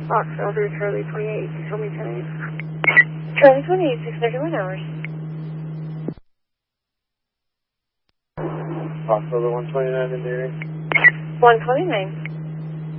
Fox Elder Charlie 28, tell me tonight. Charlie 28, 631 hours. Fox Elder 129 in the area. 129.